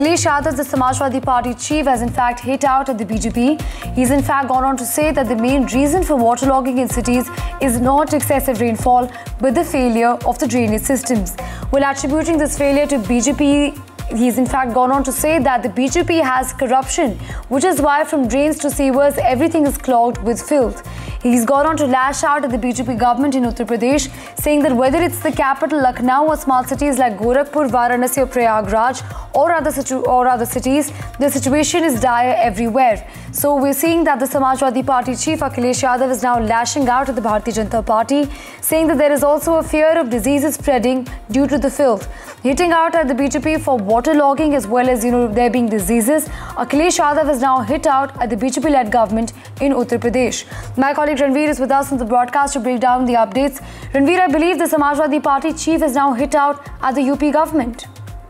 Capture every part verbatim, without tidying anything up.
Akhilesh Yadav, the Samajwadi Party chief, has in fact hit out at the B J P. He's in fact gone on to say that the main reason for waterlogging in cities is not excessive rainfall, but the failure of the drainage systems. While attributing this failure to B J P, he's in fact gone on to say that the B J P has corruption, which is why from drains to sewers, everything is clogged with filth. He's gone on to lash out at the B J P government in Uttar Pradesh, saying that whether it's the capital Lucknow or small cities like Gorakhpur, Varanasi or Prayagraj or other, situ or other cities, the situation is dire everywhere. So we're seeing that the Samajwadi Party chief Akhilesh Yadav is now lashing out at the Bharatiya Janata Party, saying that there is also a fear of diseases spreading due to the filth. Hitting out at the B J P for waterlogging as well as, you know, there being diseases, Akhilesh Yadav has now hit out at the B J P-led government in Uttar Pradesh. My colleague Ranveer is with us on the broadcast to break down the updates. Ranveer, I believe the Samajwadi Party chief has now hit out at the U P government.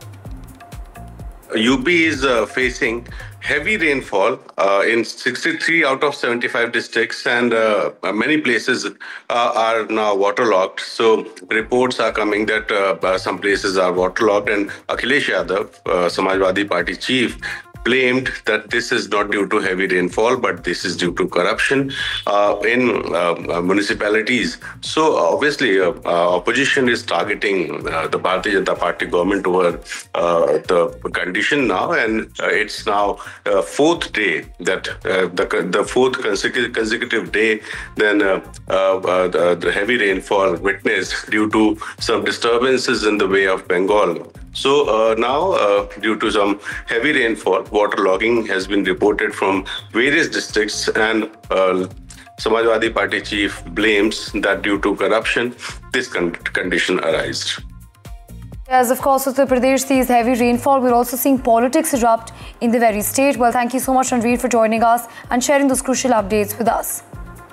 U P is uh, facing heavy rainfall uh, in sixty-three out of seventy-five districts, and uh, many places uh, are now waterlogged. So reports are coming that uh, some places are waterlogged, and Akhilesh Yadav, uh, Samajwadi Party chief, claimed that this is not due to heavy rainfall, but this is due to corruption uh, in uh, municipalities. So obviously, uh, uh, opposition is targeting uh, the Bharatiya Janata Party government over uh, the condition now, and uh, it's now uh, fourth day that uh, the the fourth consecutive consecutive day then uh, uh, the, the heavy rainfall witnessed due to some disturbances in the Bay of Bengal. So uh, now, uh, due to some heavy rainfall, waterlogging has been reported from various districts, and uh, Samajwadi Party chief blames that due to corruption, this con condition arised. As of course, Uttar Pradesh sees heavy rainfall, we're also seeing politics erupt in the very state. Well, thank you so much, Ranveer, for joining us and sharing those crucial updates with us.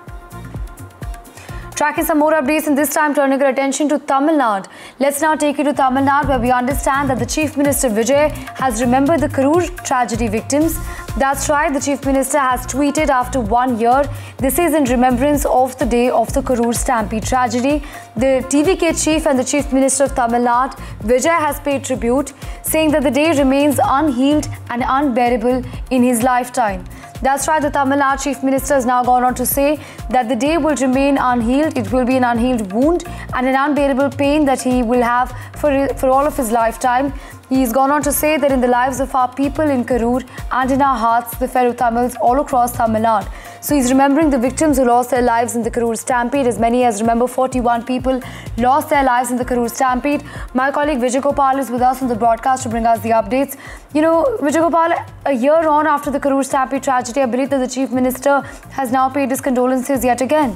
Tracking some more updates, and this time turning our attention to Tamil Nadu. Let's now take you to Tamil Nadu, where we understand that the Chief Minister Vijay has remembered the Karur tragedy victims. That's right, the Chief Minister has tweeted after one year. This is in remembrance of the day of the Karur Stampede tragedy. The T V K chief and the Chief Minister of Tamil Nadu, Vijay, has paid tribute, saying that the day remains unhealed and unbearable in his lifetime. That's right, the Tamil Nadu Chief Minister has now gone on to say that the day will remain unhealed. It will be an unhealed wound and an unbearable pain that he will have for, for all of his lifetime. He's gone on to say that in the lives of our people in Karur and in our hearts, the fellow Tamils all across Tamil Nadu. So he's remembering the victims who lost their lives in the Karur Stampede. As many as, remember, forty-one people lost their lives in the Karur Stampede. My colleague Vijay Gopal is with us on the broadcast to bring us the updates. You know, Vijay Gopal, a year on after the Karur Stampede tragedy, I believe that the Chief Minister has now paid his condolences yet again.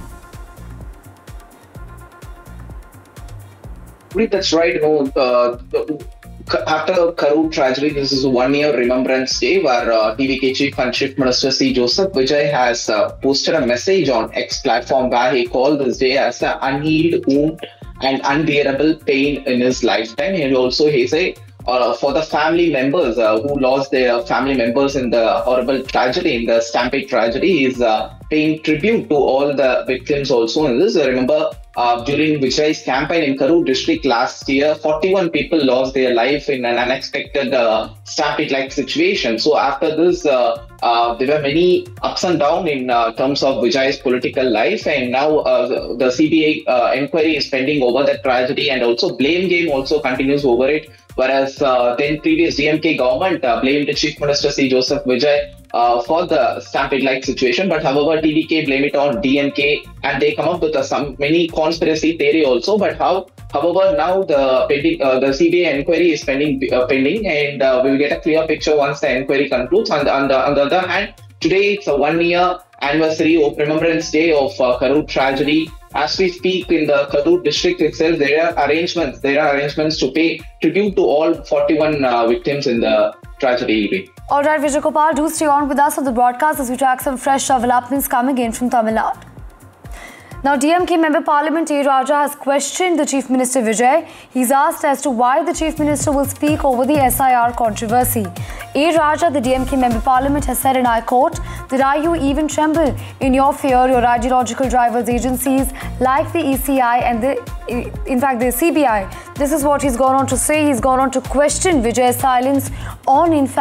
That's right. You know, uh, after the Karur tragedy, this is a one-year remembrance day where uh, T V K Chief and Chief Minister C. Joseph Vijay has uh, posted a message on X platform where he called this day as an unhealed wound and unbearable pain in his lifetime. And also he said, uh, for the family members uh, who lost their family members in the horrible tragedy, in the Stampede tragedy, he is uh, paying tribute to all the victims also in this. Remember, Uh, during Vijay's campaign in Karur district last year, forty-one people lost their life in an unexpected uh, stampede-like situation. So after this, uh, uh, there were many ups and downs in uh, terms of Vijay's political life, and now uh, the C B I uh, inquiry is pending over that tragedy, and also blame game also continues over it. Whereas uh, then previous D M K government uh, blamed the Chief Minister C. Joseph Vijay uh, for the stampede-like situation, but however T V K blame it on D M K, and they come up with uh, some many conspiracy theory also. But how, however, now the pending, uh, the C B I inquiry is pending, uh, pending, and uh, we will get a clear picture once the inquiry concludes. On the, on the, on the other hand, today it's a one-year anniversary of Remembrance Day of uh, Karur tragedy. As we speak, in the Karur district itself, there are arrangements. There are arrangements to pay tribute to all forty-one uh, victims in the tragedy. All right, Vijay Gopal, do stay on with us on the broadcast as we track some fresh developments coming in from Tamil Nadu. Now, D M K Member Parliament A. Raja has questioned the Chief Minister Vijay. He's asked as to why the Chief Minister will speak over the S I R controversy. A. Raja, the D M K Member Parliament, has said, and I quote, Then are you even tremble in your fear your ideological drivers agencies like the E C I and the, in fact, the C B I? This is what he's gone on to say. He's gone on to question Vijay's silence on, in fact,